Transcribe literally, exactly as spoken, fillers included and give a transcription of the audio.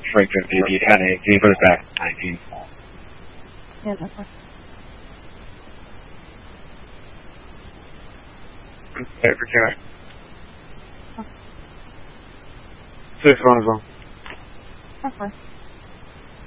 Frank fifty, if you had it, can you put us back to nineteen? Yeah, that's fine. Okay, for Cat. Oh. Six one as well. That's fine.